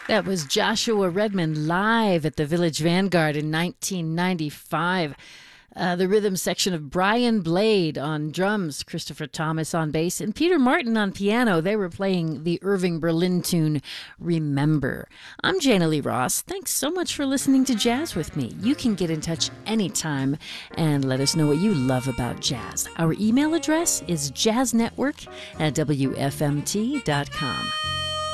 That was Joshua Redman live at the Village Vanguard in 1995. The rhythm section of Brian Blade on drums, Christopher Thomas on bass, and Peter Martin on piano. They were playing the Irving Berlin tune, Remember. I'm Jana Lee Ross. Thanks so much for listening to Jazz with me. You can get in touch anytime and let us know what you love about jazz. Our email address is jazznetwork@wfmt.com.